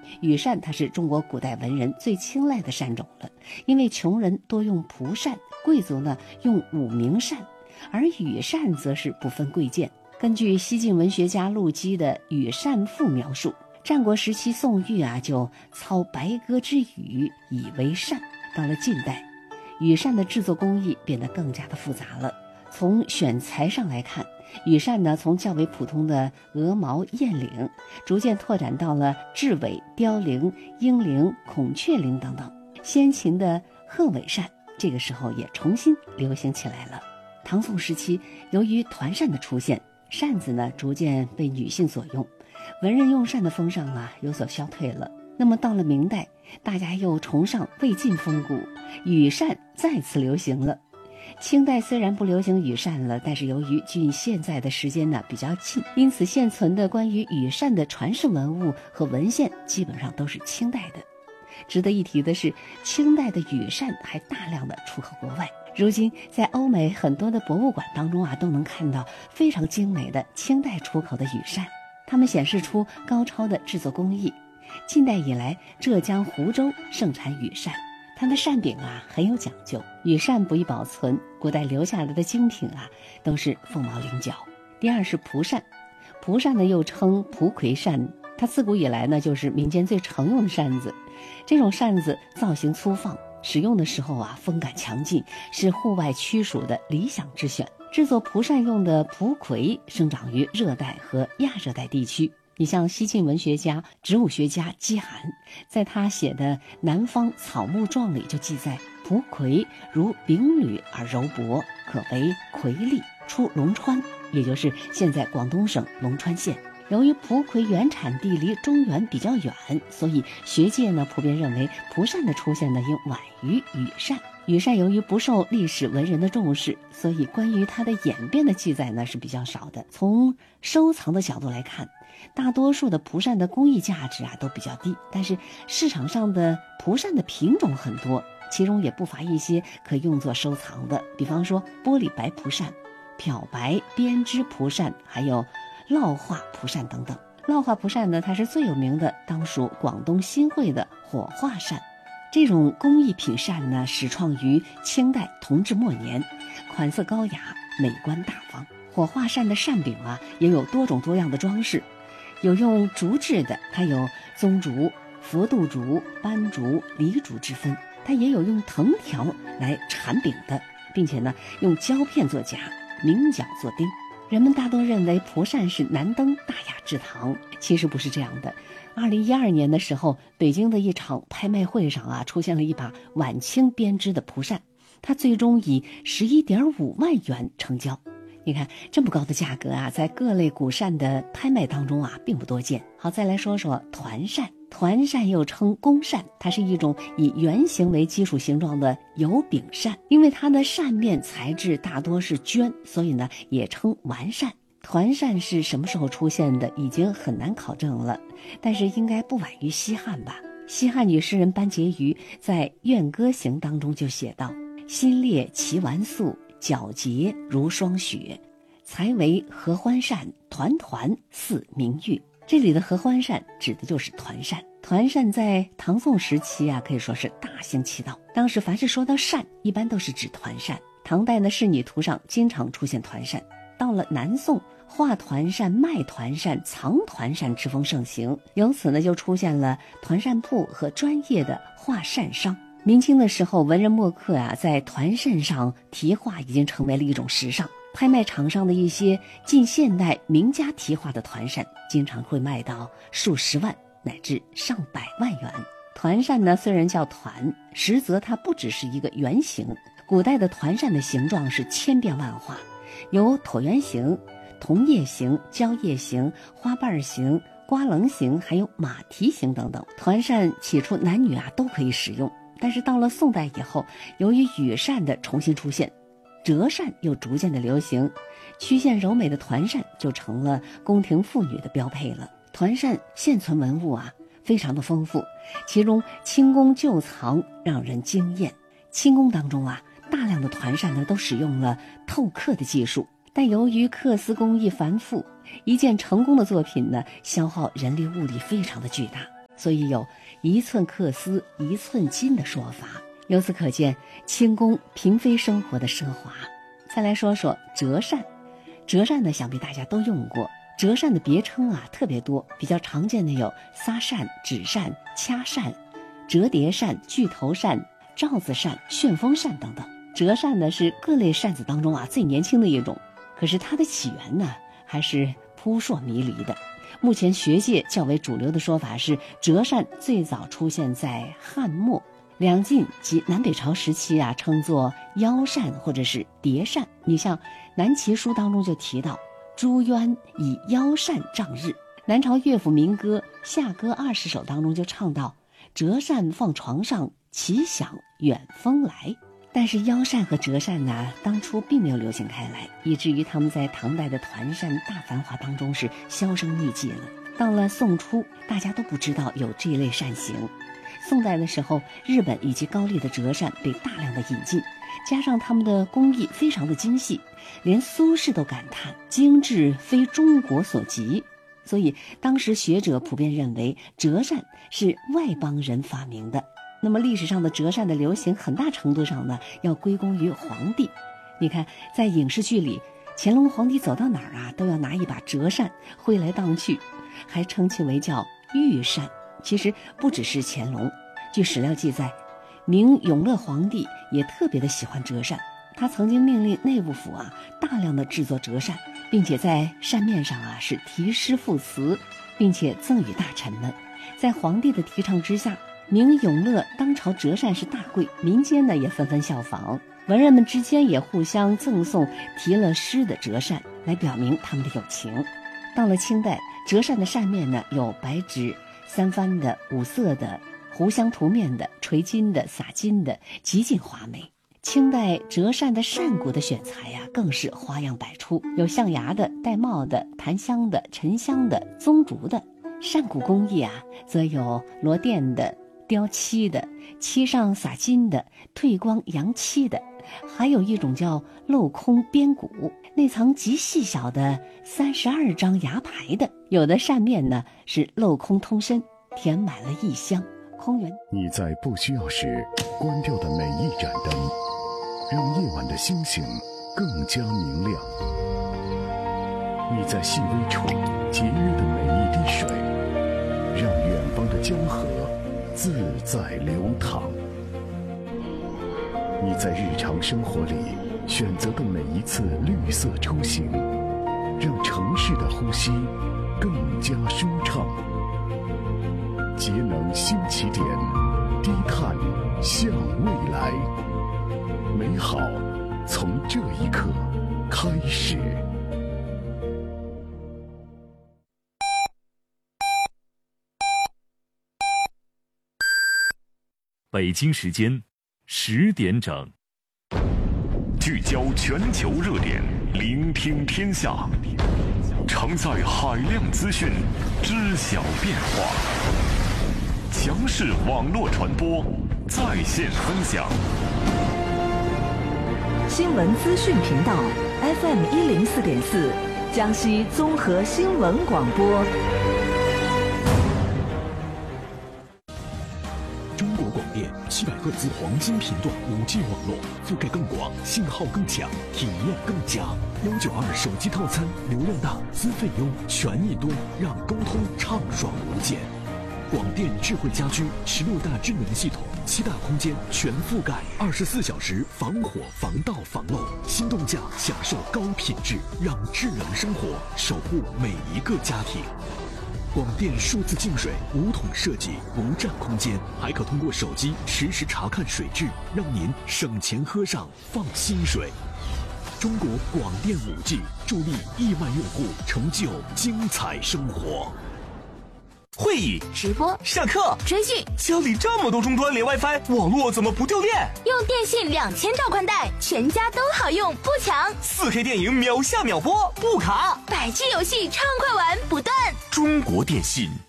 羽扇它是中国古代文人最青睐的扇种了，因为穷人多用蒲扇，贵族呢用五明扇，而羽扇则是不分贵贱。根据西晋文学家陆机的《羽扇赋》描述，战国时期宋玉就操白鸽之羽以为扇。到了近代，羽扇的制作工艺变得更加的复杂了。从选材上来看，羽扇呢从较为普通的鹅毛、雁翎，逐渐拓展到了雉尾、雕翎、鹰翎、孔雀翎等等。先秦的鹤尾扇这个时候也重新流行起来了。唐宋时期，由于团扇的出现，扇子呢逐渐被女性所用，文人用扇的风尚有所消退了。那么到了明代，大家又崇尚魏晋风骨，羽扇再次流行了。清代虽然不流行羽扇了，但是由于距现在的时间比较近，因此现存的关于羽扇的传世文物和文献基本上都是清代的。值得一提的是，清代的羽扇还大量的出口国外。如今在欧美很多的博物馆当中都能看到非常精美的清代出口的羽扇，它们显示出高超的制作工艺。近代以来，浙江湖州盛产羽扇，它的扇柄很有讲究，羽扇不易保存，古代留下来的精品都是凤毛麟角。第二是蒲扇，蒲扇呢又称蒲葵扇，它自古以来呢就是民间最常用的扇子。这种扇子造型粗放，使用的时候风感强劲，是户外驱暑的理想之选。制作蒲扇用的蒲葵生长于热带和亚热带地区。你像西晋文学家、植物学家姬涵，在他写的《南方草木状》里就记载，蒲葵如秉缕而柔薄，可为葵粒，出龙川，也就是现在广东省龙川县。由于蒲葵原产地离中原比较远，所以学界呢普遍认为蒲扇的出现呢应晚于羽扇。羽扇由于不受历史文人的重视，所以关于它的演变的记载呢是比较少的。从收藏的角度来看，大多数的蒲扇的工艺价值都比较低，但是市场上的蒲扇的品种很多，其中也不乏一些可用作收藏的，比方说玻璃白蒲扇、漂白编织蒲扇，还有烙画蒲扇等等。烙画蒲扇呢，它是最有名的，当属广东新会的火化扇。这种工艺品扇呢，始创于清代同治末年，款色高雅，美观大方。火化扇的扇柄也有多种多样的装饰，有用竹制的，它有棕竹、佛度竹、斑竹、梨竹之分，它也有用藤条来缠柄的，并且呢用胶片做夹，明角做钉。人们大多认为蒲扇是难登大雅之堂，其实不是这样的。2012年的时候，北京的一场拍卖会上出现了一把晚清编织的蒲扇，它最终以11.5万元成交。你看这么高的价格在各类古扇的拍卖当中并不多见。好，再来说说团扇。团扇又称宫扇，它是一种以圆形为基础形状的油饼扇，因为它的扇面材质大多是绢，所以呢也称丸扇。团扇是什么时候出现的，已经很难考证了，但是应该不晚于西汉吧。西汉女诗人班婕妤在《怨歌行》当中就写道：心裂其丸素，皎洁如霜雪，才为合欢扇，团团似明玉。这里的合欢扇指的就是团扇。团扇在唐宋时期可以说是大行其道，当时凡是说到扇，一般都是指团扇。唐代的仕女图上经常出现团扇，到了南宋，画团扇、卖团扇、藏团扇之风盛行，由此呢就出现了团扇铺和专业的画扇商。明清的时候，文人墨客在团扇上题画已经成为了一种时尚。拍卖场上的一些近现代名家题画的团扇，经常会卖到数十万乃至上百万元。团扇呢，虽然叫团，实则它不只是一个圆形。古代的团扇的形状是千变万化，有椭圆形、桐叶形、蕉叶形、花瓣形、瓜棱形，还有马蹄形等等。团扇起初男女都可以使用，但是到了宋代以后，由于羽扇的重新出现，折扇又逐渐的流行，曲线柔美的团扇就成了宫廷妇女的标配了。团扇现存文物非常的丰富，其中清宫旧藏让人惊艳。清宫当中大量的团扇呢都使用了透刻的技术，但由于刻丝工艺繁复，一件成功的作品呢消耗人力物力非常的巨大。 所以有一寸克丝一寸金的说法。由此可见，清宫嫔妃生活的奢华。再来说说折扇，折扇呢，想必大家都用过。折扇的别称啊特别多，比较常见的有撒扇、纸扇、掐扇、折叠扇、巨头扇、罩子扇、旋风扇等等。折扇呢是各类扇子当中啊最年轻的一种，可是它的起源呢还是扑朔迷离的。目前学界较为主流的说法是，折扇最早出现在汉末，两晋及南北朝时期啊，称作腰扇或者是叠扇。你像南齐书当中就提到，朱渊以腰扇仗日。南朝乐府民歌《夏歌20首》当中就唱到，折扇放床上，齐响远风来。但是腰扇和折扇呢，当初并没有流行开来，以至于他们在唐代的团扇大繁华当中是销声匿迹了。到了宋初，大家都不知道有这一类扇形。宋代的时候，日本以及高丽的折扇被大量的引进，加上他们的工艺非常的精细，连苏轼都感叹精致非中国所及。所以当时学者普遍认为折扇是外邦人发明的。那么历史上的折扇的流行很大程度上呢，要归功于皇帝。你看在影视剧里，乾隆皇帝走到哪儿啊，都要拿一把折扇挥来荡去，还称其为叫御扇。其实不只是乾隆，据史料记载，明永乐皇帝也特别的喜欢折扇，他曾经命令内务府啊大量的制作折扇，并且在扇面上啊是题诗赋词，并且赠予大臣们。在皇帝的提倡之下，明永乐当朝折扇是大贵，民间呢也纷纷效仿，文人们之间也互相赠送题了诗的折扇，来表明他们的友情。到了清代，折扇的扇面呢有白纸、三番的、五色的、糊香涂面的、垂金的、洒金的，极尽华美。清代折扇的扇骨的选材呀，更是花样百出，有象牙的、玳瑁的、檀香的、沉香的、棕竹的。扇骨工艺啊，则有罗钿的、雕漆的、漆上洒金的、褪光扬漆的，还有一种叫镂空边骨，内藏极细小的32张牙牌的。有的扇面呢是镂空通身，填满了异香。空园， 你在不需要时关掉的每一盏灯，让夜晚的星星更加明亮。你在细微处节约的每一滴水，让远方的江河自在流淌。你在日常生活里选择的每一次绿色出行，让城市的呼吸更加舒畅。节能新起点，低碳向未来，美好从这一刻开始。 北京时间10点整， 聚焦全球热点，聆听天下，承载海量资讯，知晓变化。强势网络传播，在线分享。 新闻资讯频道 FM 104.4，江西综合新闻广播。 中国广电700赫兹黄金频段5G 网络，覆盖更广，信号更强，体验更佳。192手机套餐，流量大，资费优，权益多，让沟通畅爽无间。广电智慧家居16大智能系统，7大空间全覆盖，24小时防火、防盗、防漏。心动价享受高品质，让智能生活守护每一个家庭。广电数字净水无桶设计，不占空间，还可通过手机实时查看水质，让您省钱喝上放心水。中国广电5G助力1万用户成就精彩生活。 会议、 直播、 上课、 追剧， 家里这么多终端连 WiFi， 网络怎么不掉电？ 用电信2000兆宽带，全家都好用，不抢。 4K 电影秒下秒播，不卡。 100G 游戏畅快玩不断。 中国电信。